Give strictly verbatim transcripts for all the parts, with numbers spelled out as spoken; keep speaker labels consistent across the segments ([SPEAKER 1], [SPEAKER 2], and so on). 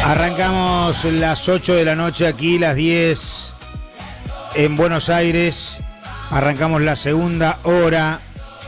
[SPEAKER 1] Arrancamos las ocho de la noche aquí, las diez en Buenos Aires. Arrancamos la segunda hora.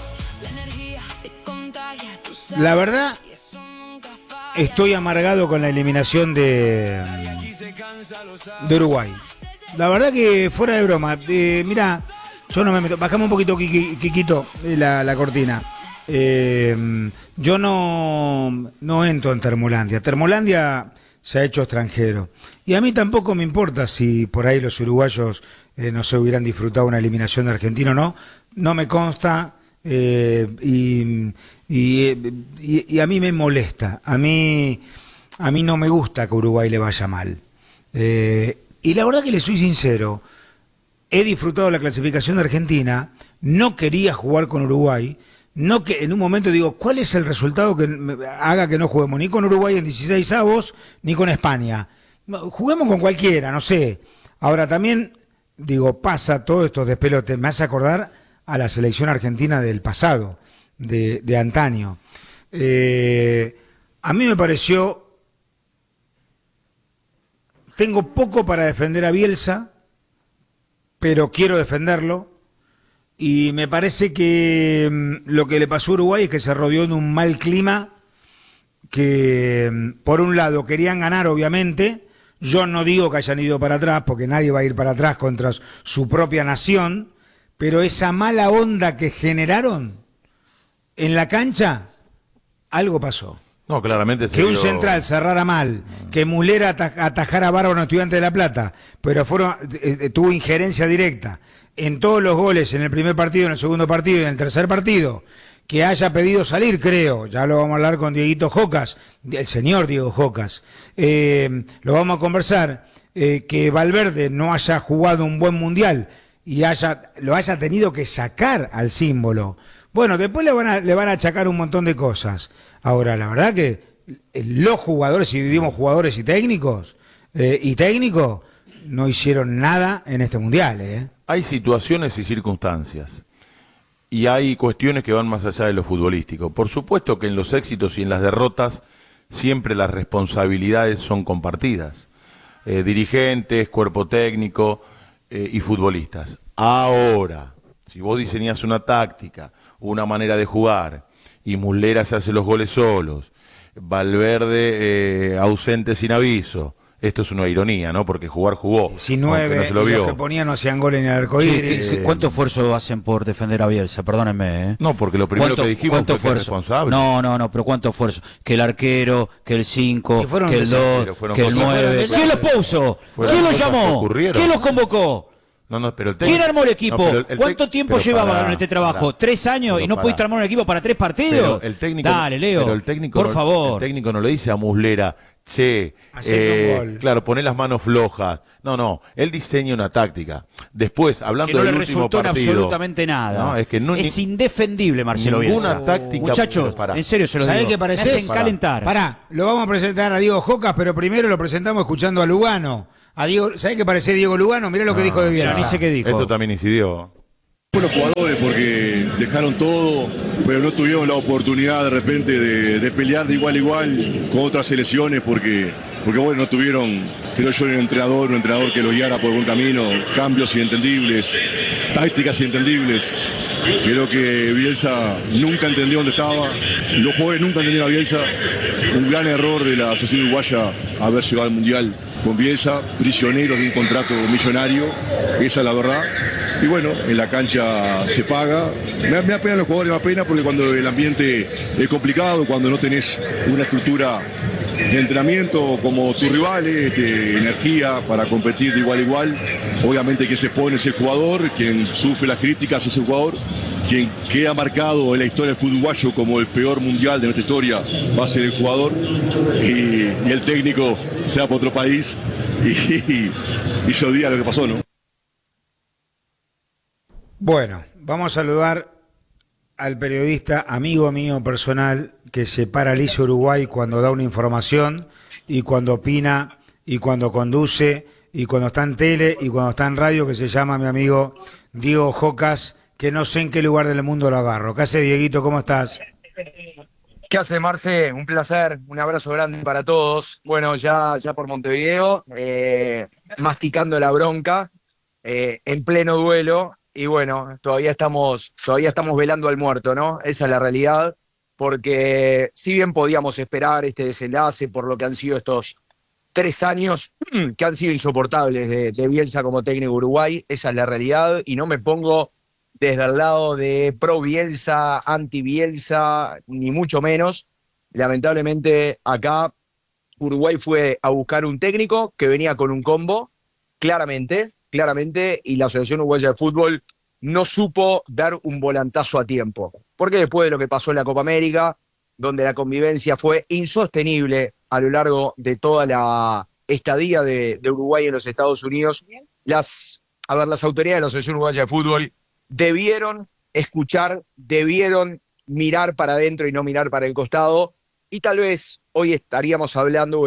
[SPEAKER 1] La verdad, estoy amargado con la eliminación de, de Uruguay. La verdad que fuera de broma, eh, mirá, yo no me meto. Bajame un poquito, Quiquito, la, la cortina. Eh, yo no, no entro en Termolandia. Termolandia se ha hecho extranjero. Y a mí tampoco me importa si por ahí los uruguayos eh, no se hubieran disfrutado una eliminación de Argentina o no. No me consta eh, y, y, y, y a mí me molesta. A mí, a mí no me gusta que a Uruguay le vaya mal. Eh, y la verdad que le soy sincero, he disfrutado la clasificación de Argentina, no quería jugar con Uruguay. No que en un momento digo, ¿cuál es el resultado que haga que no juguemos ni con Uruguay en dieciséis avos, ni con España? Juguemos con cualquiera, no sé. Ahora también, digo, pasa todo esto despelote, me hace acordar a la selección argentina del pasado, de, de antaño. Eh, a mí me pareció, tengo poco para defender a Bielsa, pero quiero defenderlo. Y me parece que mmm, lo que le pasó a Uruguay es que se rodeó en un mal clima, que mmm, por un lado querían ganar obviamente, yo no digo que hayan ido para atrás, porque nadie va a ir para atrás contra su propia nación, pero esa mala onda que generaron en la cancha, algo pasó.
[SPEAKER 2] No, claramente se
[SPEAKER 1] que un
[SPEAKER 2] dio...
[SPEAKER 1] central cerrara mal, que Mulera atajara bárbaro a un Estudiante de La Plata, pero fueron, eh, tuvo injerencia directa en todos los goles, en el primer partido, en el segundo partido y en el tercer partido, que haya pedido salir, creo, ya lo vamos a hablar con Dieguito Jocas, el señor Diego Jocas, eh, lo vamos a conversar, eh, que Valverde no haya jugado un buen mundial y haya lo haya tenido que sacar al símbolo. Bueno, después le van a, le van a achacar un montón de cosas. Ahora, la verdad que los jugadores, si vivimos jugadores y técnicos, eh, y técnicos, no hicieron nada en este mundial, ¿eh?
[SPEAKER 2] Hay situaciones y circunstancias, y hay cuestiones que van más allá de lo futbolístico. Por supuesto que en los éxitos y en las derrotas siempre las responsabilidades son compartidas. Eh, dirigentes, cuerpo técnico eh, y futbolistas. Ahora, si vos diseñás una táctica, una manera de jugar, y Muslera se hace los goles solos, Valverde eh, ausente sin aviso, esto es una ironía, ¿no? Porque jugar jugó.
[SPEAKER 1] diecinueve, no se lo vio. Los que ponían no hacían goles en el arcoíris.
[SPEAKER 3] Sí, sí, ¿cuánto esfuerzo hacen por defender a Bielsa? Perdónenme, ¿eh?
[SPEAKER 2] No, porque lo primero que dijimos fue que es responsable.
[SPEAKER 3] No, no, no, pero ¿cuánto esfuerzo? Que el arquero, que el cinco, que el dos, que el nueve. ¿Quién los puso? ¿Quién los llamó? ¿Quién los convocó?
[SPEAKER 2] No, no, pero el
[SPEAKER 3] ¿Quién armó el equipo?
[SPEAKER 2] No, el el
[SPEAKER 3] ¿Cuánto tiempo llevaba en este trabajo? Para, ¿Tres años y no para. pudiste armar un equipo para tres partidos?
[SPEAKER 2] Pero el técnico,
[SPEAKER 3] Dale, Leo,
[SPEAKER 2] pero el técnico
[SPEAKER 3] por
[SPEAKER 2] no,
[SPEAKER 3] favor.
[SPEAKER 2] El técnico no le dice a Muslera, che, eh, claro, poné las manos flojas. No, no, él diseña una táctica. Después, hablando
[SPEAKER 3] que no
[SPEAKER 2] del
[SPEAKER 3] le
[SPEAKER 2] último
[SPEAKER 3] resultó
[SPEAKER 2] partido,
[SPEAKER 3] absolutamente nada.
[SPEAKER 2] No, es que no,
[SPEAKER 3] es indefendible, Marcelo Bielsa.
[SPEAKER 2] Ninguna táctica.
[SPEAKER 3] Muchachos, en serio se lo digo.
[SPEAKER 1] ¿Sabés qué parece?
[SPEAKER 3] Me hacen calentar.
[SPEAKER 1] Pará, lo vamos a presentar a Diego Jocas, pero primero lo presentamos escuchando a Lugano. A Diego, ¿sabés qué parece Diego Lugano? Mirá lo que
[SPEAKER 2] no,
[SPEAKER 1] dijo de Bielsa.
[SPEAKER 3] Ni sé qué dijo.
[SPEAKER 2] Esto también incidió.
[SPEAKER 4] Buenos jugadores porque dejaron todo, pero no tuvieron la oportunidad de repente de, de pelear de igual a igual con otras selecciones porque, porque bueno, no tuvieron, creo yo, un entrenador, un entrenador que los guiara por buen camino, cambios inentendibles, tácticas inentendibles. Creo que Bielsa nunca entendió dónde estaba, los jugadores nunca entendieron a Bielsa. Un gran error de la Asociación Uruguaya haber llegado al Mundial con Bielsa, prisioneros de un contrato millonario, esa es la verdad. Y bueno, en la cancha se paga. Me, me da pena los jugadores, me da pena porque cuando el ambiente es complicado, cuando no tenés una estructura de entrenamiento como tus rivales, este, energía para competir de igual a igual, obviamente que se pone ese jugador, quien sufre las críticas es el jugador, quien queda marcado en la historia del fútbol uruguayo como el peor mundial de nuestra historia va a ser el jugador y, y el técnico se va para otro país y, y, y se olvida lo que pasó, ¿no?
[SPEAKER 1] Bueno, vamos a saludar al periodista, amigo mío personal, que se paraliza Uruguay cuando da una información y cuando opina y cuando conduce y cuando está en tele y cuando está en radio, que se llama mi amigo Diego Jocas, que no sé en qué lugar del mundo lo agarro. ¿Qué hace, Dieguito? ¿Cómo estás?
[SPEAKER 5] ¿Qué hace, Marce? Un placer, un abrazo grande para todos. Bueno, ya, ya por Montevideo, eh, masticando la bronca, eh, en pleno duelo, y bueno, todavía estamos, todavía estamos velando al muerto, ¿no? Esa es la realidad, porque si bien podíamos esperar este desenlace por lo que han sido estos tres años que han sido insoportables de, de Bielsa como técnico de Uruguay, esa es la realidad, y no me pongo desde el lado de pro Bielsa, anti Bielsa, ni mucho menos. Lamentablemente acá Uruguay fue a buscar un técnico que venía con un combo, claramente, claramente, y la Asociación Uruguaya de Fútbol no supo dar un volantazo a tiempo. Porque después de lo que pasó en la Copa América, donde la convivencia fue insostenible a lo largo de toda la estadía de, de Uruguay en los Estados Unidos, las, a ver, las autoridades de la Asociación Uruguaya de Fútbol debieron escuchar, debieron mirar para adentro y no mirar para el costado, y tal vez hoy estaríamos hablando,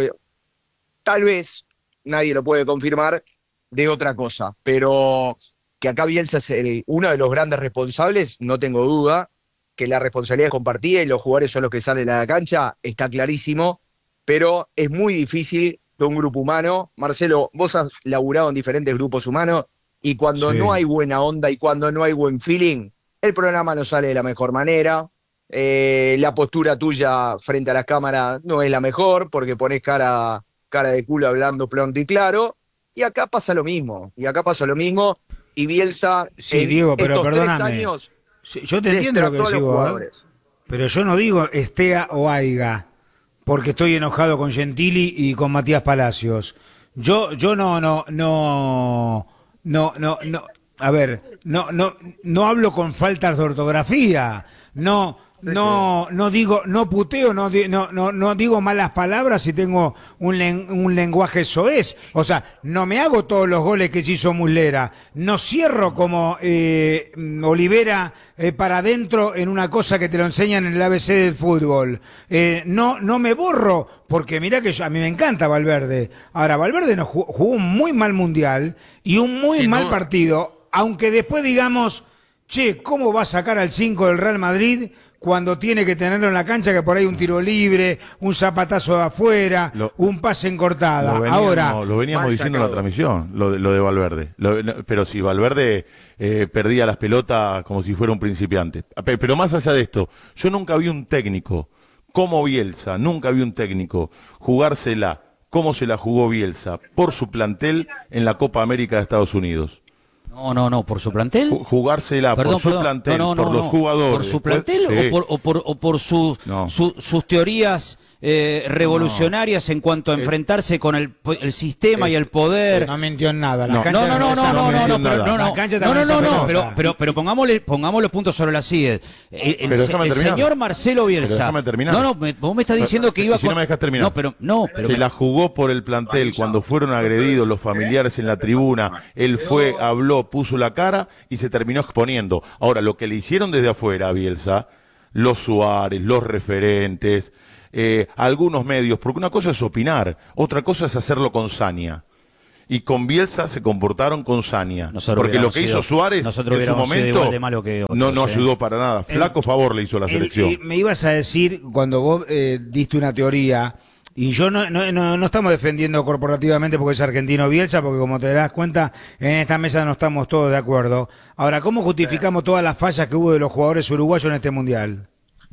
[SPEAKER 5] tal vez, nadie lo puede confirmar, de otra cosa, pero que acá Bielsa es el, uno de los grandes responsables, no tengo duda, que la responsabilidad es compartida y los jugadores son los que salen a la cancha, está clarísimo, pero es muy difícil que un grupo humano, Marcelo, vos has laburado en diferentes grupos humanos, y cuando sí. no hay buena onda y cuando no hay buen feeling, el programa no sale de la mejor manera, eh, la postura tuya frente a las cámaras no es la mejor, porque pones cara, cara de culo hablando pronto y claro, y acá pasa lo mismo, y acá pasa lo mismo, y Bielsa
[SPEAKER 1] sí,
[SPEAKER 5] en
[SPEAKER 1] Diego, pero
[SPEAKER 5] estos
[SPEAKER 1] perdóname.
[SPEAKER 5] tres años
[SPEAKER 1] sí, yo te entiendo lo que digo, ¿eh? Pero yo no digo estea o aiga, porque estoy enojado con Gentili y con Matías Palacios. Yo, yo no, no, no... No, no, no, a ver, no, no, no hablo con faltas de ortografía, no, no, no digo, no puteo, no, no, no, no digo malas palabras si tengo un, len, un lenguaje soez, o sea, no me hago todos los goles que hizo Muslera, no cierro como eh, Olivera eh, para adentro en una cosa que te lo enseñan en el A B C del fútbol, eh, no, no me borro, porque mirá que yo, a mí me encanta Valverde, ahora Valverde no jugó, jugó un muy mal mundial y un muy sí, mal no. partido, aunque después digamos, che, ¿cómo va a sacar al cinco del Real Madrid cuando tiene que tenerlo en la cancha, que por ahí un tiro libre, un zapatazo de afuera, lo, un pase en cortada?
[SPEAKER 2] Lo veníamos,
[SPEAKER 1] Ahora
[SPEAKER 2] lo veníamos diciendo sacado. en la transmisión, lo de, lo de Valverde. Lo, pero si Valverde eh, perdía las pelotas como si fuera un principiante. Pero más allá de esto, yo nunca vi un técnico como Bielsa, nunca vi un técnico jugársela como se la jugó Bielsa por su plantel en la Copa América de Estados Unidos.
[SPEAKER 3] No, no, no, ¿por su plantel?
[SPEAKER 2] Jugársela perdón, por su perdón. plantel, no, no, por no, los no. jugadores.
[SPEAKER 3] ¿Por su plantel sí. o por, o por, o por su, no. su, sus teorías eh, revolucionarias no. en cuanto a enfrentarse con el, el sistema eh, y el poder?
[SPEAKER 1] No mintió en nada.
[SPEAKER 3] La no.
[SPEAKER 1] cancha
[SPEAKER 3] no, no, no, no, no, no, pero no, no, no, no, no, no, pero, pero, pero pongámosle, pongamos los puntos sobre las sillas. El, el, el, el señor Marcelo Bielsa.
[SPEAKER 2] Déjame terminar.
[SPEAKER 3] No, no, me, vos me estás diciendo que iba
[SPEAKER 2] si con... no me dejas terminar.
[SPEAKER 3] No, pero no, pero
[SPEAKER 2] se
[SPEAKER 3] me...
[SPEAKER 2] la jugó por el plantel cuando fueron agredidos los familiares en la tribuna. Él fue, habló, puso la cara y se terminó exponiendo. Ahora, lo que le hicieron desde afuera a Bielsa, los Suárez, los referentes, eh, algunos medios, porque una cosa es opinar, otra cosa es hacerlo con saña. Y con Bielsa se comportaron con saña. Nosotros porque lo que hizo sido, Suárez en su momento de malo que otros, no, no ¿eh? ayudó para nada. Flaco el, favor le hizo a la selección.
[SPEAKER 1] El, me ibas a decir, cuando vos eh, diste una teoría, y yo no, no, no, no estamos defendiendo corporativamente porque es argentino Bielsa, porque como te das cuenta, en esta mesa no estamos todos de acuerdo. Ahora, ¿cómo justificamos todas las fallas que hubo de los jugadores uruguayos en este mundial?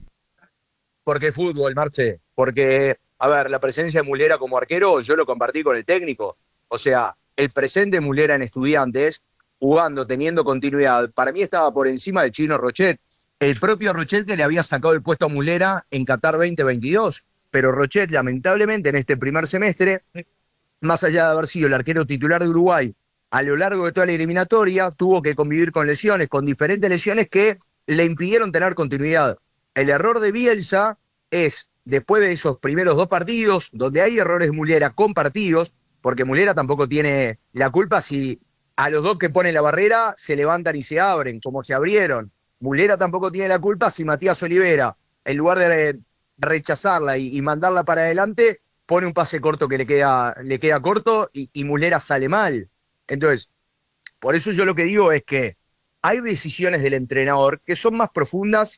[SPEAKER 5] Porque fútbol, Marce. Porque, a ver, la presencia de Muslera como arquero, yo lo compartí con el técnico. O sea, el presente de Muslera en Estudiantes, jugando, teniendo continuidad, para mí estaba por encima del chino Rochet. El propio Rochet que le había sacado el puesto a Muslera en Qatar veinte veintidós. Pero Rochet, lamentablemente, en este primer semestre, más allá de haber sido el arquero titular de Uruguay, a lo largo de toda la eliminatoria, tuvo que convivir con lesiones, con diferentes lesiones que le impidieron tener continuidad. El error de Bielsa es, después de esos primeros dos partidos, donde hay errores Muslera compartidos, porque Muslera tampoco tiene la culpa si a los dos que ponen la barrera se levantan y se abren, como se abrieron. Muslera tampoco tiene la culpa si Matías Olivera, en lugar de rechazarla y, y mandarla para adelante, pone un pase corto que le queda, le queda corto y, y Muslera sale mal. Entonces, por eso yo lo que digo es que hay decisiones del entrenador que son más profundas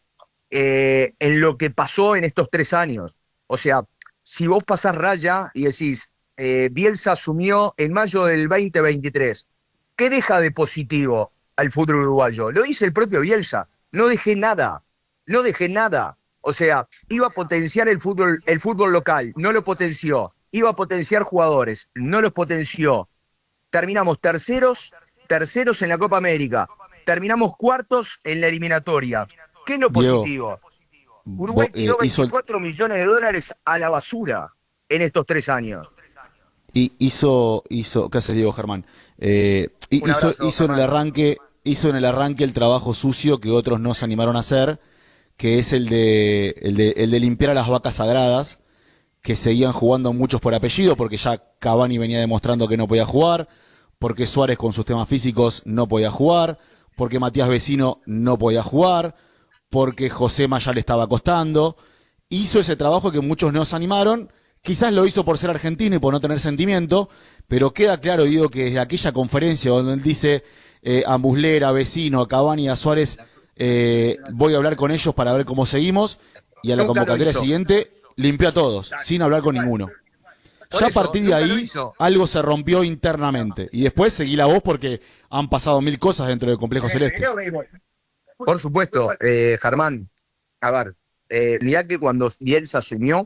[SPEAKER 5] eh, en lo que pasó en estos tres años. O sea, si vos pasás raya y decís, eh, Bielsa asumió en mayo del veinte veintitrés, ¿qué deja de positivo al fútbol uruguayo? Lo dice el propio Bielsa, no dejé nada, no dejé nada. O sea, iba a potenciar el fútbol, el fútbol local, no lo potenció. Iba a potenciar jugadores, no los potenció. Terminamos terceros, terceros en la Copa América. Terminamos cuartos en la eliminatoria. ¿Qué es lo positivo? Diego, Uruguay eh, tiró veinticuatro el... millones de dólares a la basura en estos tres años.
[SPEAKER 6] Y hizo, hizo, ¿qué haces, Diego Germán? Eh, hizo, abrazo, hizo en el arranque, hizo en el arranque el trabajo sucio que otros no se animaron a hacer, que es el de, el de, el de limpiar a las vacas sagradas, que seguían jugando muchos por apellido, porque ya Cavani venía demostrando que no podía jugar, porque Suárez con sus temas físicos no podía jugar, porque Matías Vecino no podía jugar, porque Josema ya le estaba costando. Hizo ese trabajo que muchos no se animaron, quizás lo hizo por ser argentino y por no tener sentimiento, pero queda claro, digo, que desde aquella conferencia donde él dice eh, a Muslera, a Vecino, a Cavani, a Suárez, eh, voy a hablar con ellos para ver cómo seguimos, y a la convocatoria siguiente limpió a todos, sin hablar con ninguno. Ya a partir de ahí, algo se rompió internamente. Y después seguí la voz porque han pasado mil cosas dentro del complejo celeste.
[SPEAKER 5] Por supuesto, eh, Germán. A ver, eh, mirá que cuando Bielsa asumió,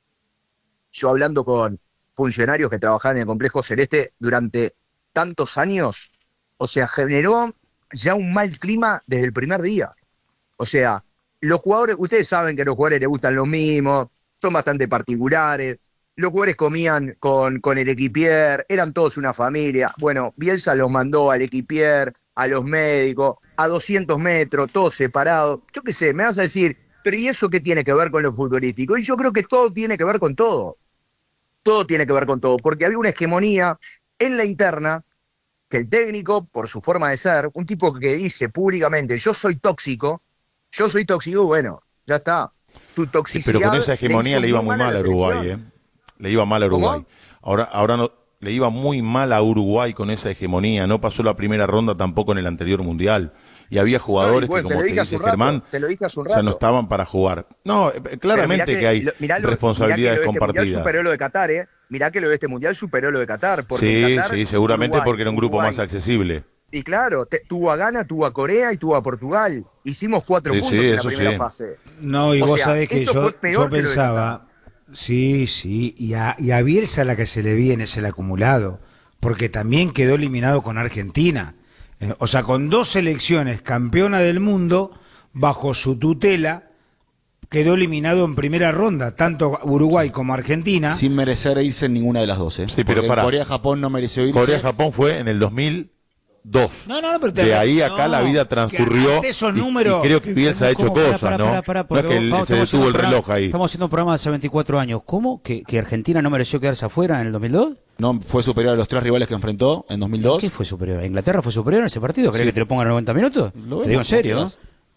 [SPEAKER 5] yo hablando con funcionarios que trabajaban en el complejo celeste durante tantos años, o sea, generó ya un mal clima desde el primer día. O sea, los jugadores, ustedes saben que a los jugadores les gustan los mismos, son bastante particulares, los jugadores comían con, con el equipier, eran todos una familia. Bueno, Bielsa los mandó al equipier, a los médicos, a doscientos metros, todos separados. Yo qué sé, me vas a decir, pero ¿y eso qué tiene que ver con lo futbolístico? Y yo creo que todo tiene que ver con todo. Todo tiene que ver con todo, porque había una hegemonía en la interna que el técnico, por su forma de ser, un tipo que dice públicamente, yo soy tóxico, Yo soy tóxico, bueno, ya está. Su toxicidad.
[SPEAKER 2] Pero con esa hegemonía le iba muy mal a Uruguay, ¿eh? Le iba mal a Uruguay. ¿Cómo? Ahora, ahora no, le iba muy mal a Uruguay con esa hegemonía. No pasó la primera ronda tampoco en el anterior mundial. Y había jugadores no, y bueno, que, como te, te dice Germán,
[SPEAKER 5] te lo dije hace un rato.
[SPEAKER 2] O sea, no estaban para jugar. No, claramente que, que hay lo, mirá lo, responsabilidades
[SPEAKER 5] mirá que lo de este
[SPEAKER 2] compartidas.
[SPEAKER 5] Mundial superó lo de Qatar, ¿eh? Mirá que lo de este mundial superó lo de Qatar. Porque
[SPEAKER 2] sí,
[SPEAKER 5] Qatar,
[SPEAKER 2] sí, seguramente
[SPEAKER 5] Uruguay,
[SPEAKER 2] porque era un grupo
[SPEAKER 5] Uruguay.
[SPEAKER 2] más accesible.
[SPEAKER 5] Y claro, te, tuvo a Ghana, tuvo a Corea y tuvo a Portugal. Hicimos cuatro
[SPEAKER 2] sí,
[SPEAKER 5] puntos
[SPEAKER 2] sí,
[SPEAKER 5] en la primera
[SPEAKER 2] sí.
[SPEAKER 5] fase.
[SPEAKER 1] No, y
[SPEAKER 5] o
[SPEAKER 1] vos
[SPEAKER 5] sea,
[SPEAKER 1] sabés que yo, yo
[SPEAKER 5] que
[SPEAKER 1] pensaba, sí, sí, y a, y a Bielsa la que se le viene es el acumulado, porque también quedó eliminado con Argentina. O sea, con dos selecciones campeona del mundo, bajo su tutela, quedó eliminado en primera ronda, tanto Uruguay como Argentina.
[SPEAKER 6] Sin merecer irse en ninguna de las dos, ¿eh?
[SPEAKER 2] Sí, pero para
[SPEAKER 6] Corea-Japón no mereció irse.
[SPEAKER 2] Corea-Japón fue en el dos mil dos.
[SPEAKER 1] No, no, no, pero te
[SPEAKER 2] de ahí acá
[SPEAKER 1] no,
[SPEAKER 2] la vida transcurrió
[SPEAKER 1] esos
[SPEAKER 2] y,
[SPEAKER 1] números,
[SPEAKER 2] y creo que Bielsa ha hecho
[SPEAKER 7] ¿Cómo? Para,
[SPEAKER 2] cosas,
[SPEAKER 7] para,
[SPEAKER 2] ¿no?
[SPEAKER 7] para, para,
[SPEAKER 2] no es que él,
[SPEAKER 7] vamos,
[SPEAKER 2] se detuvo el
[SPEAKER 7] programa,
[SPEAKER 2] reloj ahí.
[SPEAKER 7] Estamos haciendo un programa de hace veinticuatro años. ¿Cómo? ¿Que, que Argentina no mereció quedarse afuera en el dos mil dos?
[SPEAKER 6] No, fue superior a los tres rivales que enfrentó en dos mil dos.
[SPEAKER 7] ¿Qué fue superior? ¿Inglaterra fue superior en ese partido? ¿Crees
[SPEAKER 6] Sí.
[SPEAKER 7] que te lo pongan en noventa minutos?
[SPEAKER 6] Lo
[SPEAKER 7] Te digo en serio, ¿no?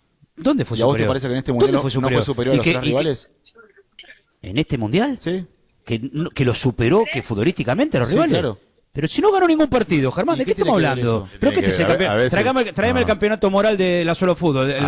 [SPEAKER 6] ¿Y
[SPEAKER 7] ¿Dónde fue
[SPEAKER 6] a vos
[SPEAKER 7] superior?
[SPEAKER 6] te parece que en este mundial no
[SPEAKER 7] fue
[SPEAKER 6] fue, no fue superior a los
[SPEAKER 7] que,
[SPEAKER 6] tres rivales?
[SPEAKER 7] Que, ¿En este mundial?
[SPEAKER 6] Sí.
[SPEAKER 7] ¿Que, que lo superó que futbolísticamente a los
[SPEAKER 6] Sí,
[SPEAKER 7] rivales?
[SPEAKER 6] claro.
[SPEAKER 7] Pero si no ganó ningún partido, Germán, ¿de qué,
[SPEAKER 6] qué
[SPEAKER 7] estamos
[SPEAKER 6] tiene que ver
[SPEAKER 7] hablando?
[SPEAKER 6] eso?
[SPEAKER 7] ¿Pero qué
[SPEAKER 2] Tiene
[SPEAKER 7] te
[SPEAKER 2] que ver, a
[SPEAKER 7] campeón?
[SPEAKER 2] veces-
[SPEAKER 7] Tráigame, tráigame
[SPEAKER 2] no.
[SPEAKER 7] el campeonato moral de la solo fútbol, el
[SPEAKER 2] A